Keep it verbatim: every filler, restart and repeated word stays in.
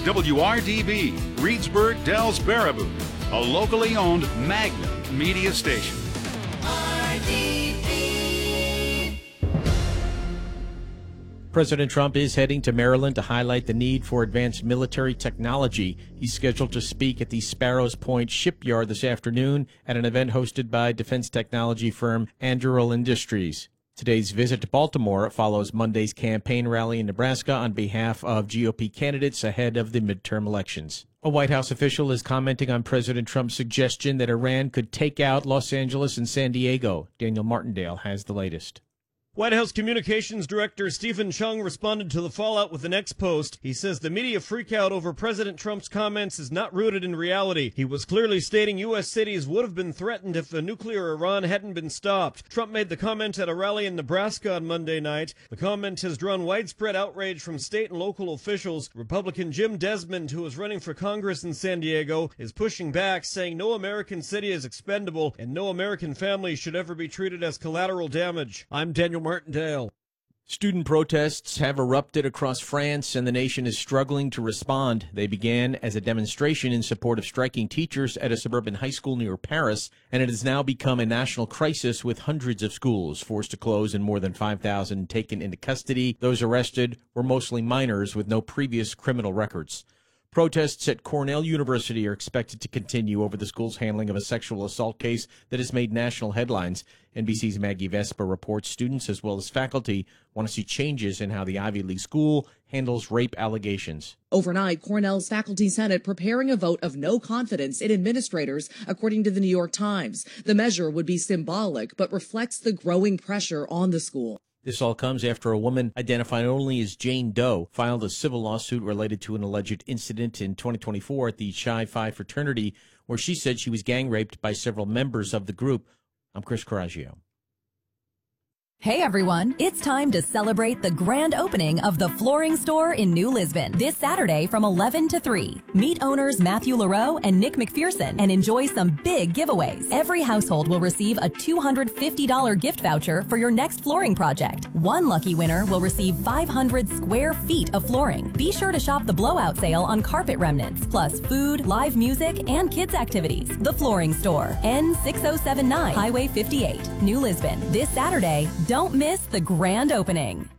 W R D B, Reedsburg, Dells, Baraboo, a locally owned Magnum media station. R D B. President Trump is heading to Maryland to highlight the need for advanced military technology. He's scheduled to speak at the Sparrows Point Shipyard this afternoon at an event hosted by defense technology firm Anduril Industries. Today's visit to Baltimore follows Monday's campaign rally in Nebraska on behalf of G O P candidates ahead of the midterm elections. A White House official is commenting on President Trump's suggestion that Iran could take out Los Angeles and San Diego. Daniel Martindale has the latest. White House Communications Director Stephen Chung responded to the fallout with the next post. He says the media freakout over President Trump's comments is not rooted in reality. He was clearly stating U S cities would have been threatened if a nuclear Iran hadn't been stopped. Trump made the comment at a rally in Nebraska on Monday night. The comment has drawn widespread outrage from state and local officials. Republican Jim Desmond, who is running for Congress in San Diego, is pushing back, saying no American city is expendable and no American family should ever be treated as collateral damage. I'm Daniel Martindale. Student protests have erupted across France, and the nation is struggling to respond. They began as a demonstration in support of striking teachers at a suburban high school near Paris, and it has now become a national crisis with hundreds of schools forced to close and more than five thousand taken into custody. Those arrested were mostly minors with no previous criminal records. Protests at Cornell University are expected to continue over the school's handling of a sexual assault case that has made national headlines. N B C's Maggie Vespa reports students as well as faculty want to see changes in how the Ivy League school handles rape allegations. Overnight, Cornell's Faculty Senate preparing a vote of no confidence in administrators, according to the New York Times. The measure would be symbolic, but reflects the growing pressure on the school. This all comes after a woman identified only as Jane Doe filed a civil lawsuit related to an alleged incident in twenty twenty-four at the Chi Phi fraternity where she said she was gang raped by several members of the group. I'm Chris Coraggio. Hey everyone, it's time to celebrate the grand opening of the Flooring Store in New Lisbon this Saturday from eleven to three. Meet owners Matthew LaRoe and Nick McPherson and enjoy some big giveaways. Every household will receive a two hundred fifty dollars gift voucher for your next flooring project. One lucky winner will receive five hundred square feet of flooring. Be sure to shop the blowout sale on carpet remnants, plus food, live music, and kids activities. The Flooring Store, N six oh seven nine Highway fifty-eight, New Lisbon, this Saturday. Don't miss the grand opening.